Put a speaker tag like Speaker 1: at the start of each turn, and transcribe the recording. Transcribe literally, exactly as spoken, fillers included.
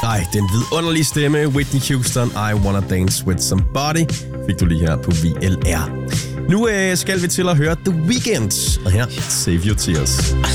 Speaker 1: Ej, den vidunderlige stemme, Whitney Houston, I Wanna Dance With Somebody, fik du lige her på V L R. Nu øh, skal vi til at høre The Weeknd, og her Save Your Tears.